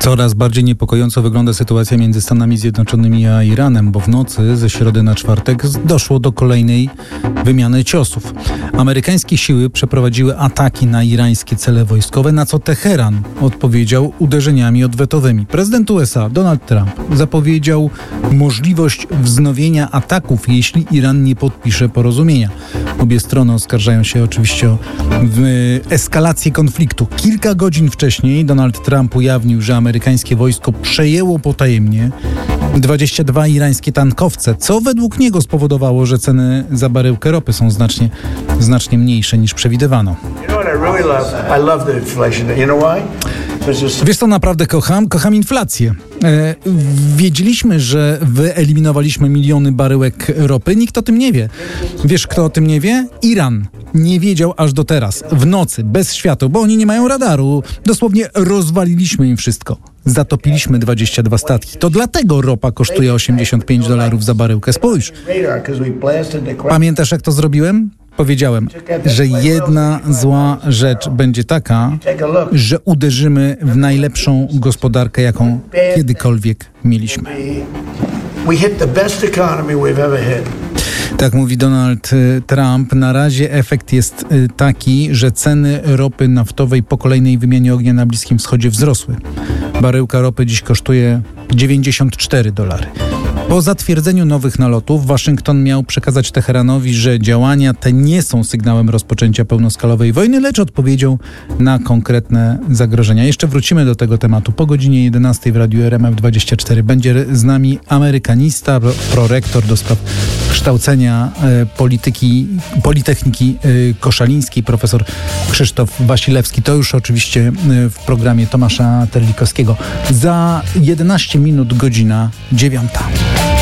Coraz bardziej niepokojąco wygląda sytuacja między Stanami Zjednoczonymi a Iranem, bo w nocy ze środy na czwartek doszło do kolejnej wymiany ciosów. Amerykańskie siły przeprowadziły ataki na irańskie cele wojskowe, na co Teheran odpowiedział uderzeniami odwetowymi. Prezydent USA Donald Trump zapowiedział możliwość wznowienia ataków, jeśli Iran nie podpisze porozumienia. Obie strony oskarżają się oczywiście o eskalację konfliktu. Kilka godzin wcześniej Donald Trump ujawnił, że amerykańskie wojsko przejęło potajemnie 22 irańskie tankowce, co według niego spowodowało, że ceny za baryłkę ropy są znacznie mniejsze niż przewidywano. Wiesz co naprawdę kocham? Kocham inflację. Wiedzieliśmy, że wyeliminowaliśmy miliony baryłek ropy. Nikt o tym nie wie. Wiesz, kto o tym nie wie? Iran. Nie wiedział aż do teraz. W nocy, bez świateł, bo oni nie mają radaru. Dosłownie rozwaliliśmy im wszystko. Zatopiliśmy 22 statki. To dlatego ropa kosztuje $85 za baryłkę. Spójrz. Pamiętasz, jak to zrobiłem? Powiedziałem, że jedna zła rzecz będzie taka, że uderzymy w najlepszą gospodarkę, jaką kiedykolwiek mieliśmy. Tak mówi Donald Trump. Na razie efekt jest taki, że ceny ropy naftowej po kolejnej wymianie ognia na Bliskim Wschodzie wzrosły. Baryłka ropy dziś kosztuje $94. Po zatwierdzeniu nowych nalotów Waszyngton miał przekazać Teheranowi, że działania te nie są sygnałem rozpoczęcia pełnoskalowej wojny, lecz odpowiedzią na konkretne zagrożenia. Jeszcze wrócimy do tego tematu po godzinie 11 w Radiu RMF24. Będzie z nami amerykanista, prorektor do spraw kształcenia Politechniki Koszalińskiej, profesor Krzysztof Wasilewski. To już oczywiście w programie Tomasza Terlikowskiego. Za 11 minut godzina 9.